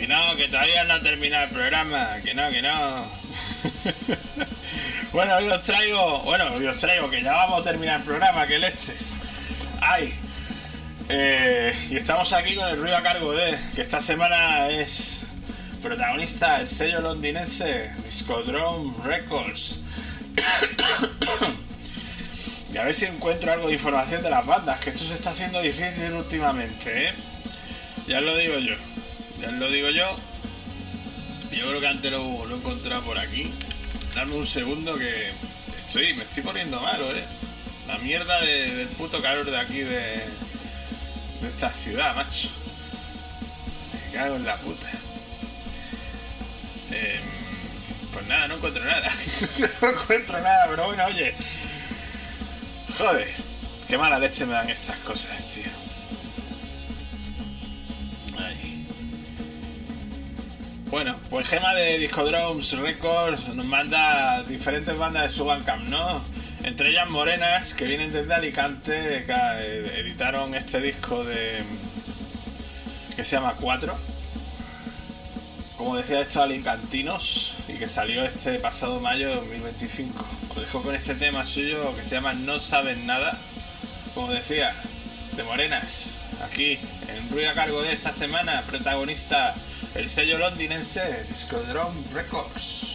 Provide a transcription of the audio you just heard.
que todavía no ha terminado el programa, que no. Bueno, hoy os traigo, que ya vamos a terminar el programa, que leches. Ay. Y estamos aquí con el ruido a cargo de, que esta semana es protagonista el sello londinense Discodrome Records. Y a ver si encuentro algo de información de las bandas, que esto se está haciendo difícil últimamente, ¿eh? Ya lo digo yo. Yo creo que antes lo he encontrado por aquí. Dame un segundo que me estoy poniendo malo, ¿eh? La mierda del puto calor de aquí de esta ciudad, macho. Me cago en la puta. Pues nada, no encuentro nada. Pero bueno, oye. Joder, qué mala leche me dan estas cosas, tío. Ay. Bueno, pues Gema de Discodrome Records nos manda diferentes bandas de su Bandcamp, ¿no? Entre ellas Morenas, que vienen desde Alicante, que editaron este disco que se llama 4. Como decía, estos alicantinos, y que salió este pasado mayo de 2025. Os dejo con este tema suyo que se llama No Saben Nada, como decía, de Morenas. Aquí, en ruido a cargo de esta semana, protagonista el sello londinense Discodrome Records.